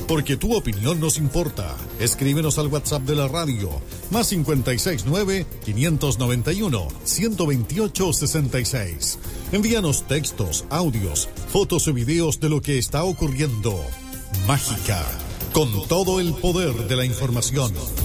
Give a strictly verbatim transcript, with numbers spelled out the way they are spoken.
Porque tu opinión nos importa. Escríbenos al WhatsApp de la radio, más cincuenta y seis nueve, quinientos noventa y uno, ciento veintiocho, sesenta y seis. Envíanos textos, audios, fotos y videos de lo que está ocurriendo. Mágica, con todo el poder de la información.